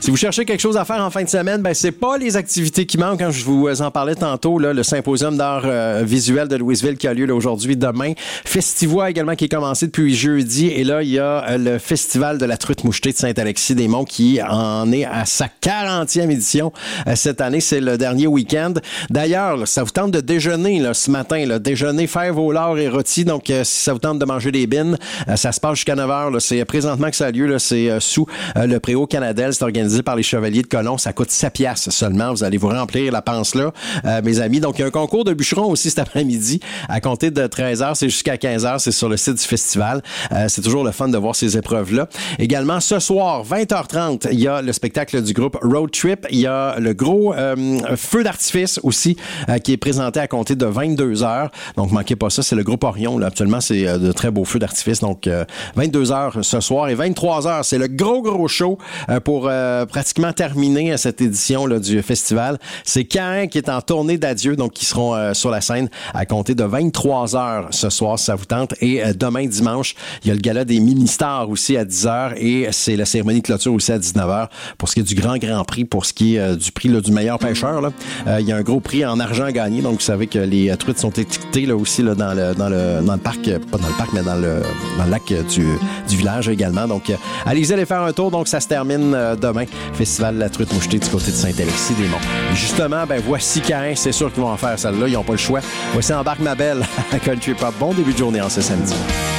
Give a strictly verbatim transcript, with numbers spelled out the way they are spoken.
Si vous cherchez quelque chose à faire en fin de semaine, ben c'est pas les activités qui manquent. Quand je vous en parlais tantôt, là, le symposium d'art euh, visuel de Louisville qui a lieu là, aujourd'hui, demain. Festivois également qui est commencé depuis jeudi. Et là, il y a euh, le Festival de la truite mouchetée de Saint-Alexis-des-Monts qui en est à sa quarantième édition euh, cette année. C'est le dernier week-end. D'ailleurs, là, ça vous tente de déjeuner là, ce matin. Là, déjeuner, fèves au lard et rôti. Donc, euh, si ça vous tente de manger des bines, euh, ça se passe jusqu'à neuf heures. Là. C'est présentement que ça a lieu. Là, c'est euh, sous euh, le Préau Canadel. C'est organisé par les Chevaliers de Colomb. Ça coûte sept piastres seulement. Vous allez vous remplir la panse là, euh, mes amis. Donc, il y a un concours de bûcherons aussi cet après-midi. À compter de treize heures, c'est jusqu'à quinze heures. C'est sur le site du festival. Euh, c'est toujours le fun de voir ces épreuves-là. Également, ce soir, vingt heures trente, il y a le spectacle du groupe Road Trip. Il y a le gros euh, feu d'artifice aussi euh, qui est présenté à compter de vingt-deux heures. Donc, manquez pas ça. C'est le groupe Orion. Là. Actuellement, c'est euh, de très beaux feux d'artifice. Donc, euh, vingt-deux heures ce soir et vingt-trois heures, c'est le gros, gros show euh, pour euh, pratiquement terminer cette édition là, du festival. C'est Caïn qui est en tournée d'adieu, donc qui seront euh, sur la scène à compter de vingt-trois heures ce soir, si ça vous tente. Et euh, demain, dimanche, il y a le gala des mini-stars aussi à dix heures et c'est la cérémonie de clôture aussi à dix-neuf heures pour ce qui est du grand, grand prix, pour ce qui est euh, du prix là, du meilleur pêcheur. Là. Euh, il y a un gros prix en argent à gagner, donc vous savez que les euh, truites sont étiquetées là, aussi là, dans, le, dans, le, dans le parc, euh, pas dans le parc, mais dans le, dans le lac euh, du, du village également. Donc, euh, allez-y aller faire un tour. Donc, ça se termine euh, demain. Festival de la truite mouchetée du côté de Saint-Alexis-des-Monts. Et justement, ben voici Caïn. C'est sûr qu'ils vont en faire celle-là. Ils n'ont pas le choix. Voici Embarque ma belle à Country Pop. Bon début de journée en ce samedi.